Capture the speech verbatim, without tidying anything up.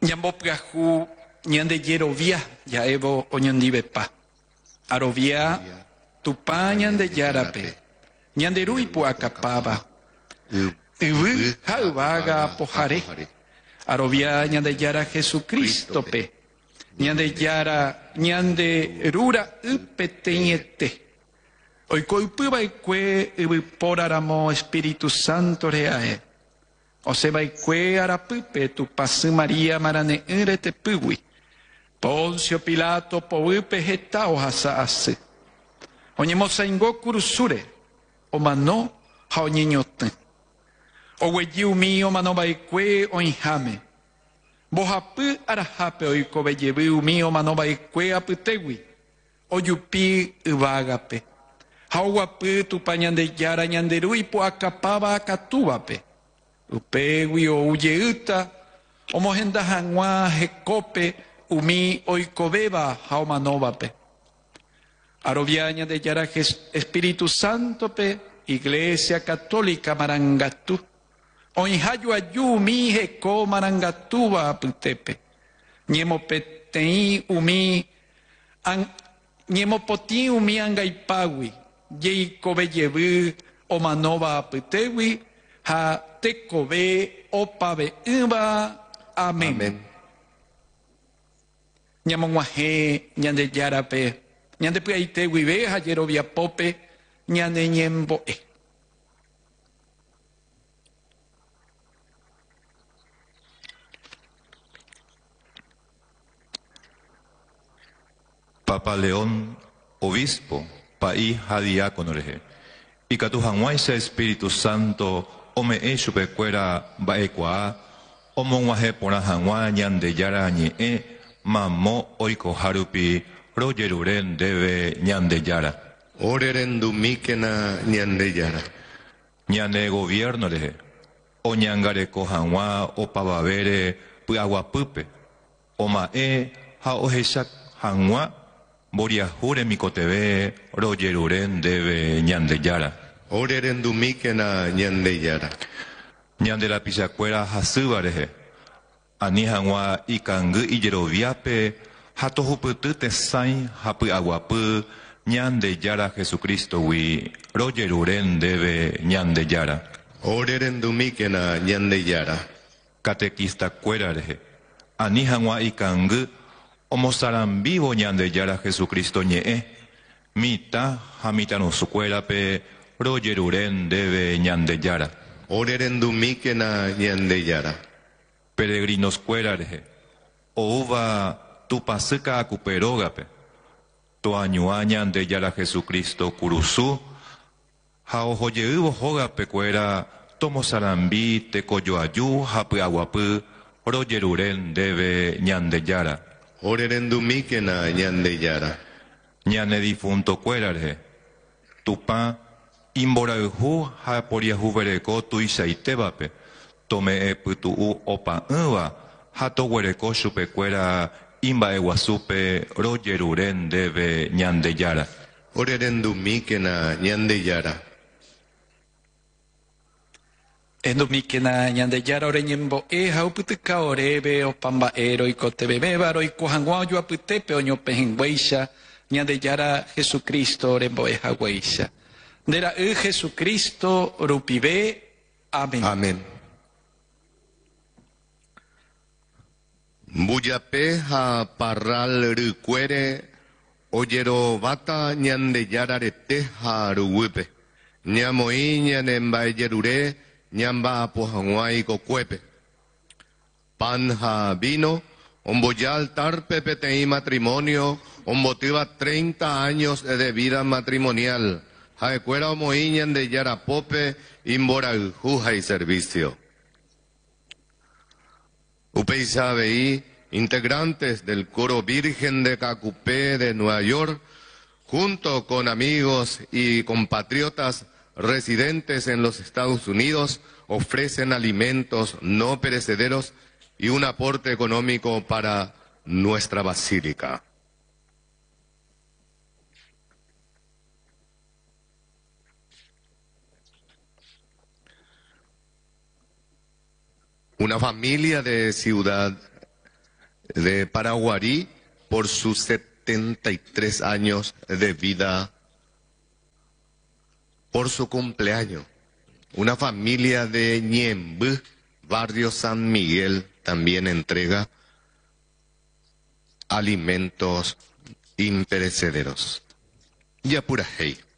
Ñambopgahu ñande yerovia ya evo oñondivepa. Arovia tupa ñande yarape. Ñande ruipu acapaba. Ibu jauvaga pojare. Arovia ñande yara Jesucristo pe. Ñande yara ñande rura upeteñete. Oikoipuba ikue ibu poraramo Espíritu Santo reae. O se va ikue arapupe tu pasu María marane irete pugui. Poncio Pilato poupe hetao hasa ase. Oñemosa ingo kurusure. O mano ha oñeñote. O weyiu mío mano va ikue o injame. Bohapu arahape oiko beyeviu mío mano va ikue aputegui. O yupi ivagape. Hauapu tu pañande yara ñanderui po acapaba acatubape. Upegui o uyeuta, omogenda hanwa hecope, umi oikobeba haumanovape. Aroviaña de yara Espíritu Santo pe, Iglesia Católica marangatu. Oinhayu ayu mi heco marangatuba aputepe. Ñemopetei umi, an, ñemopoti umi angaipagui. Yeikobe yevu omanova aputewi ha tekobe opave uba. Amén. Amén. Ñamonguaje ñande yarape ñande puaitewi ve ha yerovia pope ñande ñemboe. Papa León, obispo, país hadiácono reje. Y catujanguaisa Espíritu Santo, ome e chupecuera baecuá, omonguaje pora jangua ñande yara ñe, mamo oiko harupi, royeruren debe ñande yara. Oreren dumíquena ñande yara. Ñande gobierno reje. O ñangare cojangua, o pavavere, puaguapupe. Oma e, ha ojesak jangua, Boria jure mi coteve, royeruren debe ñande yara. Oreren dumíquena ñande yara. Ñande la pisacuera hasubareje. Ani hangua ikangu iyeroviape, hato huputute sain hapu aguapu, ñande yara Jesucristo wi, royeruren debe ñande yara. Oreren dumíquena ñande yara. Catequista cuerareje. Ani hangua ikangu, Omosaran vivo ñande yara Jesucristo ñe, mita hamita no sucuera pe royeruren debe ñande yara. Oreren dumíquena ñande yara. Peregrinos cuerareje, o uva tu pasuca acuperogape, tu añua ñande yara Jesucristo curusu, ha ojoyeuvo jogape cuera, tomo sarambi te coyoayu hapu aguapu, royeruren debe ñande yara. Oreren dumíquena ñande yara. Ñane difunto cuerarje. Tupa imborauhu ha poriahu vereko tu isaitevape. Tome e putu u opa uva. Ha to huereko chupe cuera imba eguasupe royeruren debe ñande yara. Oreren dumíquena ñande yara. Endomíquena ñande yara oreñembo e hauputuka orebe o pambaero y cotebebebaro y cojanguayo aputepe oñopejengueisha ñande yara Jesucristo orembo e jagüeisha. Dera e Jesucristo rupibe. Amén. Amén. Buyape ha parral rucuere oyero bata ñande yara rete ha rugupe. Ñamoi ñanemba yerure ñamba pojanguay cocuepe. Panja vino, omboyal tarpe petei matrimonio, ombotiva treinta años de vida matrimonial. Jaecuera omoiñan de yarapope, imbora juja y servicio. Upeisa veí, integrantes del coro Virgen de Cacupé de Nueva York, junto con amigos y compatriotas residentes en los Estados Unidos, ofrecen alimentos no perecederos y un aporte económico para nuestra basílica. Una familia de Ciudad de Paraguarí por sus setenta y tres años de vida, por su cumpleaños. Una familia de Ñemby, barrio San Miguel, también entrega alimentos imperecederos. Yapurajey.